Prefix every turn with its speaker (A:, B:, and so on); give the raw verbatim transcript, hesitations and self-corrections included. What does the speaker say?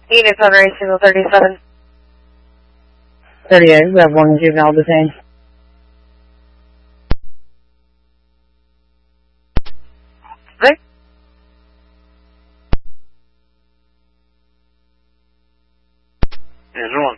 A: Unit on Racing thirty-seven.
B: thirty-eight, we have one juvenile detained.
A: Vic?
C: Is one.